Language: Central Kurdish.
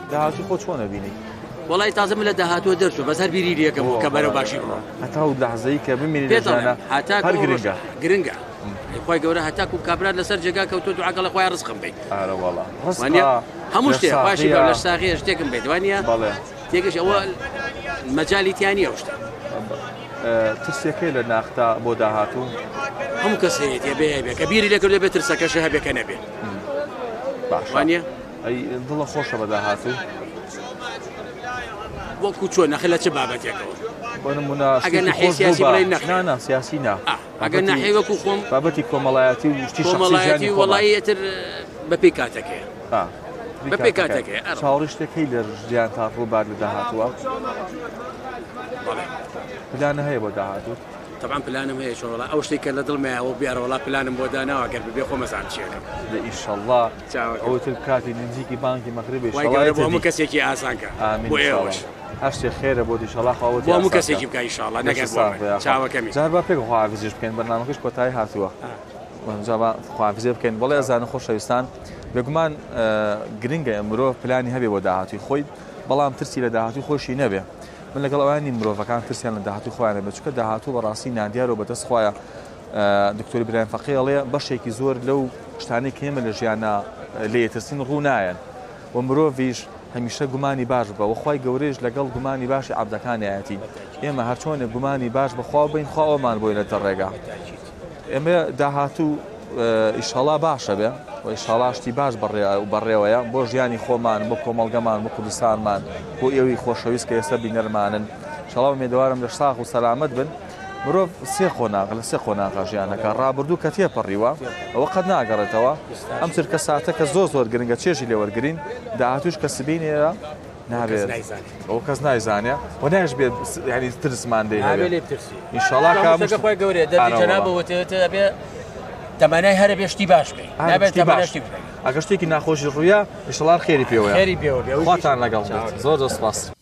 داهاتوو خۆ چۆنە بینی؟ وڵی تازم لە داهاتوە دەرچوو بەسەر بیری یەکەم کە بەرەو باشی بووە هەتا و لەحزەی کە بمێنی لەژانە هەر گرنگە گرنگە خۆی گەورە هەتاکو کابرات لەسەر جێگا کەوتۆ دوعاکە لە خۆی ڕزقم بێت ئارە وەڵا هەموو شتێک باشی لە ساغی شتێکم بێت وانە تێگەش ئەوە مەجای تیانی ئەو شتە ترسێکەی لە ناختا بۆ داهاتوو هەموو کەس هەیە بێ کە بیری لێکردو بێت ترسەکەشە هەبێکە نەبێت وانە ئەی دڵە خۆشە بە داهاتوو وەکو چۆن نەخێ لە چه بابەتێکەوە بۆ نمونە ئەگەر ناحیە سیاسی بڵێ نەخێ سیاسی نا ئەگەر ناحیە وەکو خۆم بابەتی کۆمەڵایەتی و شتی شخصی وەڵایی ئەتر بەپێی کاتەکەیە بەپێی کاتەکەیە چاوەڕی شتێکەی لە ژیان تا ڕووبار لە داهاتووە پلانە هەیە بۆ داهاتوو طبعا پلانم هەیە شۆڵە ئەو شتێکە لە دڵمەیەوە بیارەوەڵا پلانم بۆ داناوە گەر ببێ خۆمەزان چیەکەم لە ئیشەڵڵا ئەوتر کاتی نزیکی بانکی مەغربی بۆ هەموو کەسێکی ئاسانکە بۆ ئێوەش هەر شتێک خێرە بۆ دیشەڵا خاوەت بۆ هەموو کەسێکی بکە ئیشەڵڵا نەگەر چاوەکەمی جار با پێک خواحافیزیش بکەین بەرنامەکەش کۆتایی هاتووە جا خواحافیزێ بکەین بەڵێ ئەزانە خۆشەویستان بێگومان گرنگە مرۆڤ پلانی هەبێ بۆ داهاتووی خۆی بەڵام ترسی لە داهاتووی خۆشی نەبێ من لەگەڵ ئەوانی مرۆڤەکان ترسیان لە داهاتوی خۆیانە بێت چونکە داهاتوو بەڕاستی نادیار و بەدەست خۆیان دکتۆری برایم فەقیڵێ بەشێکی زۆر لەو شتانەی کێمە لە ژیانە لێترسین ڕوو نایەن و مرۆڤیش هەمیشە گومانی باش بە وەخوای گەورەیش لەگەڵ گومانی باشی عەبدەکانیەتی ئێمە هەرچۆنێک گومانی باش بەخوا بین خوا ئەومان بۆی لە ڕێگا ئێمە داهاتوو ئیشەڵا باشە بێ و ئیشەڵا شتی باش بەڕێوەیە بۆ ژیانی خۆمان بۆ کۆمەڵگەمان بۆ کوردستانمان بۆ ئێوەی خۆشەویست کە ئێستا بینەرمانن شەڵاو مێدەوارم لە ساغ و سەلامەت بن مرۆڤ سێ خۆناغ لە سێ خۆناغا ژیانەکە ڕابردوو کە تێپەڕیوە ئەوە قەت ناگەڕێتەوە ئەم چرکە ساتەکە زۆر گرنگە چێژی لێوەرگرین داهاتووش کە سبینێرە نابێت ئەو کەس نایزانێ و نایش بێت ینی ترسمان دێ ئینشەڵا خۆی گەورێ دەردی جەنابەوەتێتە بێ تەمانای هەرە بێشتی باش بێ نابێت تەمانەشتی ئەگەر شتێکی ناخۆشی ڕوویە ئینشەڵا خێری پێوە خێری پێوە خواتان لەگەڵ زۆر سپاس